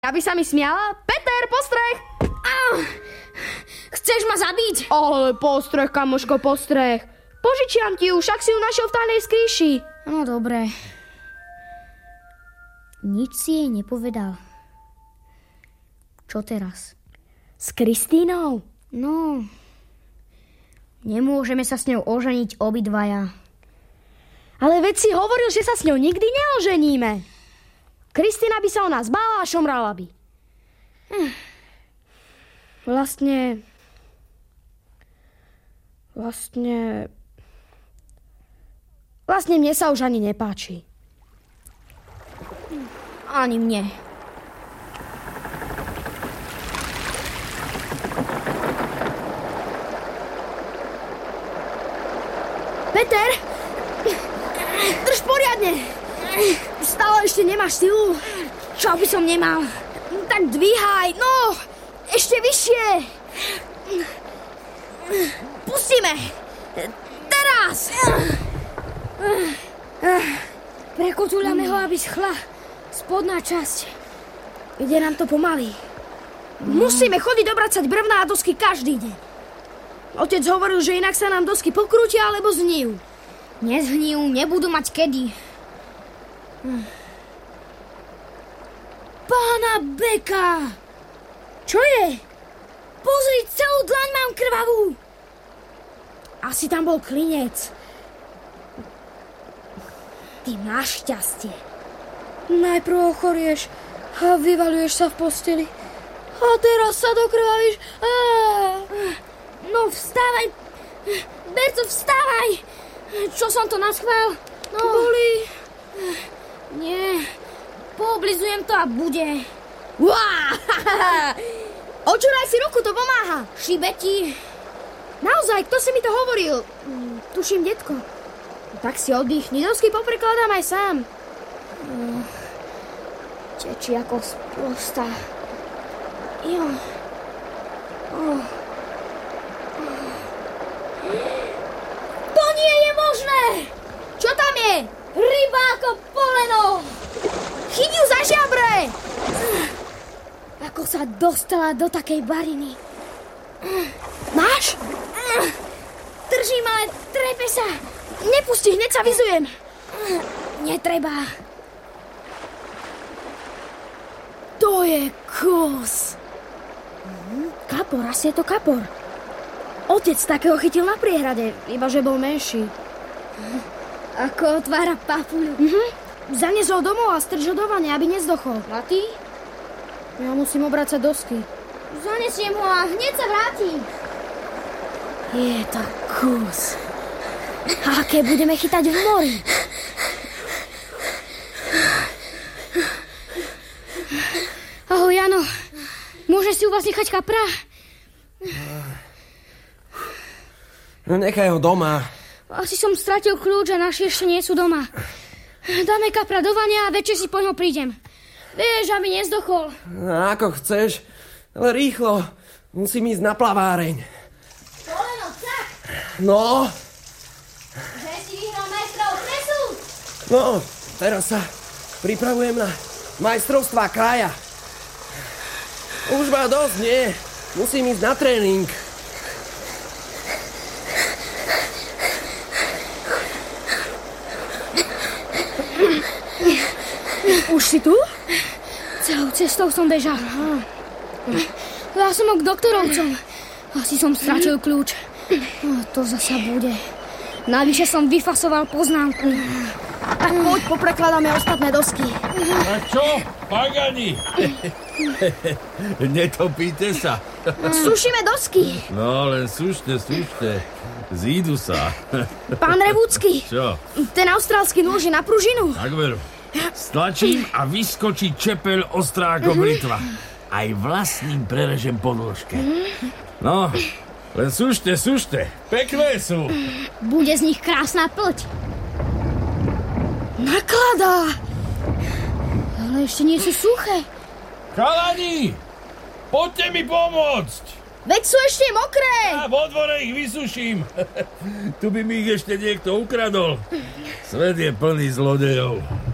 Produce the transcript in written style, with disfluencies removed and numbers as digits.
Aby sa mi smiala? Peter, postreh! Chceš ma zabiť? Ale postreh, kamoško, postreh. Požičiam ti ju, však si ju našiel v tajnej skríši. No dobre. Nič si jej nepovedal. Čo teraz? S Kristínou? No, nemôžeme sa s ňou oženiť obidvaja. Ale veď si hovoril, že sa s ňou nikdy neoženíme. Kristína by sa o nás bála a šomrala by. Vlastne mne sa už ani nepáči. Ani mne. Peter! Drž poriadne! Stále ešte nemáš silu. Čo by som nemal? Tak dvíhaj, no! Ešte vyššie! Pustíme! Teraz! Prekotúľame ho, aby schla spodná časť. Ide nám to pomaly. Musíme chodiť obracať brevná a dosky každý deň. Otec hovoril, že inak sa nám dosky pokrútia alebo zhnijú. Nezhnijú, nebudú mať kedy. Pána Beka! Čo je? Pozri, celú dlaň mám krvavú. Asi tam bol klinec. Ty máš šťastie. Najprv ochorieš a vyvaľuješ sa v posteli. A teraz sa dokrvavíš. No vstávaj. Berco, vstávaj. Čo som to naschvál? No. Bolí. Nie. Pooblizujem to a bude. Očuraj si ruku, to pomáha. Šibe ti. Naozaj, kto si mi to hovoril? Tuším, detko. Tak si oddychni, dosky poprekladám aj sám. Tečí ako sprostá. Jo. To nie je možné! Čo tam je? Ryba ako poleno! Chyť ju za žiabre! Ako sa dostala do takej bariny. Máš? Držím, ale trepe sa. Nepusti, hneď sa vyzujem. Netreba. To je kus. Kapor, asi je to kapor. Otec takého chytil na priehrade, iba že bol menší. Ako otvára papuľu. Zanies ho domov a strč ho do vane, aby nezdochol. A ty? Ja musím obracať dosky. Zanesiem ho a hneď sa vrátim. Je to kus. A aké budeme chytať v mori? Ahoj, Jano. Môžeš si u vás nechať kapra? No nechaj ho doma. Asi som stratil kľúč a naši ešte nie sú doma. Dáme kapra do vania a večer si po ňo prídem. Vieš, aby nezdochol. No, ako chceš, ale rýchlo. Musím ísť na plaváreň. Poleno, tak. No. Že si vyhral majstrov kresu. No, teraz sa pripravujem na majstrovstvá kraja. Už ma dosť, nie. Musím ísť na tréning. Už si tu? Celou cestou som bežal. Ja som k doktorovcom. Asi som stratil kľúč. To zasa bude. Navyše som vyfasoval poznámku. Tak poď, poprekladáme ostatné dosky. A čo, pagani? Netopíte sa? Sušíme dosky. No, len sušte. Zídu sa. Pán Revúcky. Čo? Ten austrálsky nôž je na pružinu. Tak veru. Stlačím a vyskočí čepeľ ostrá ako britva. Aj vlastným prerežem podĺžke. No, len sušte. Pekné sú. Bude z nich krásna plť. Nakladá. Ale ešte nie sú suché. Chalani, poďte mi pomôcť. Veď sú ešte mokré. A vo dvore ich vysuším. Tu by mi ich ešte niekto ukradol. Svet je plný zlodejov.